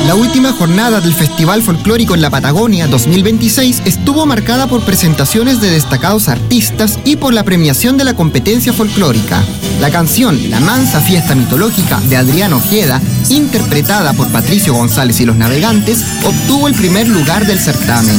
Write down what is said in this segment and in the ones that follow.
La última jornada del Festival Folclórico en la Patagonia 2026 estuvo marcada por presentaciones de destacados artistas y por la premiación de la competencia folclórica. La canción La Mansa Fiesta Mitológica de Adrián Ojeda, interpretada por Patricio González y Los Navegantes, obtuvo el primer lugar del certamen.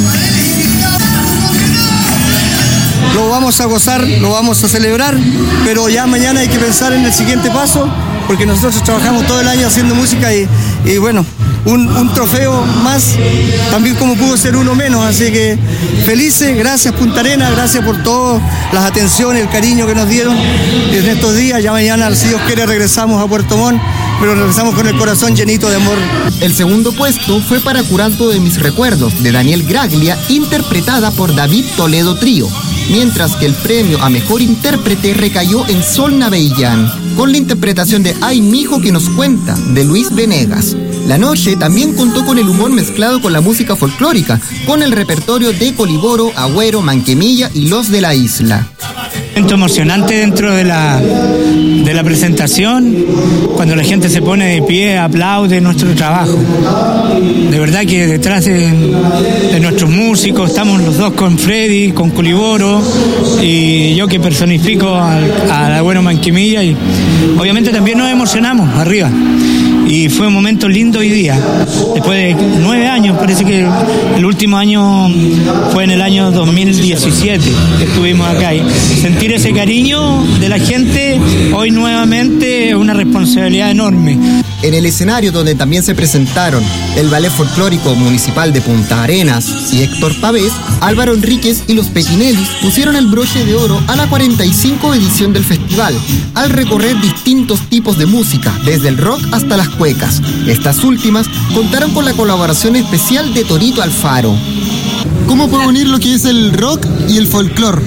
Lo vamos a gozar, lo vamos a celebrar, pero ya mañana hay que pensar en el siguiente paso, porque nosotros trabajamos todo el año haciendo música y bueno, un trofeo más, también como pudo ser uno menos, así que felices, gracias Punta Arenas, gracias por todas las atenciones, el cariño que nos dieron en estos días. Ya mañana, si Dios quiere, regresamos a Puerto Montt, pero regresamos con el corazón llenito de amor. El segundo puesto fue para Curando de mis recuerdos, de Daniel Graglia, interpretada por David Toledo Trío, mientras que el premio a mejor intérprete recayó en Sol Navellán, con la interpretación de Ay mijo que nos cuenta, de Luis Venegas. La noche también contó con el humor mezclado con la música folclórica, con el repertorio de Coliboro, Agüero, Manquemilla y Los de la Isla. Momento emocionante dentro de la presentación, cuando la gente se pone de pie, aplaude nuestro trabajo. De verdad que detrás de nuestros músicos estamos los dos con Freddy, con Coliboro, y yo que personifico al Agüero Manquemilla, y obviamente también nos emocionamos arriba. Y fue un momento lindo hoy día, después de 9 años, parece que el último año fue en el año 2017 que estuvimos acá, y sentir ese cariño de la gente hoy nuevamente es una responsabilidad enorme. En el escenario donde también se presentaron el Ballet Folclórico Municipal de Punta Arenas y Héctor Pavés, Álvaro Enríquez y los Petinellis pusieron el broche de oro a la 45 edición del festival, al recorrer distintos tipos de música, desde el rock hasta las cuecas. Estas últimas contaron con la colaboración especial de Torito Alfaro. ¿Cómo puedo unir lo que es el rock y el folclore?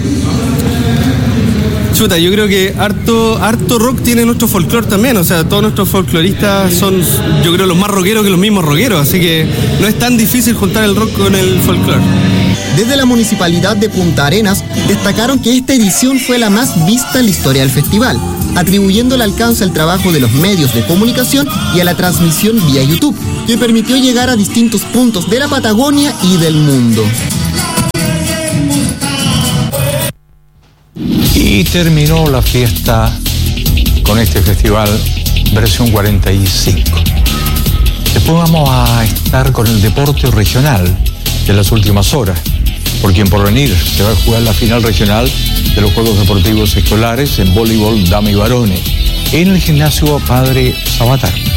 Chuta, yo creo que harto rock tiene nuestro folclore también, o sea, todos nuestros folcloristas son, yo creo, los más rockeros que los mismos rockeros, así que no es tan difícil juntar el rock con el folclore. Desde la Municipalidad de Punta Arenas destacaron que esta edición fue la más vista en la historia del festival, atribuyendo el alcance al trabajo de los medios de comunicación y a la transmisión vía YouTube, que permitió llegar a distintos puntos de la Patagonia y del mundo. Y terminó la fiesta con este festival versión 45. Después vamos a estar con el deporte regional de las últimas horas, porque en Porvenir se va a jugar la final regional de los Juegos Deportivos Escolares en voleibol dama y varones en el gimnasio Padre Sabatar.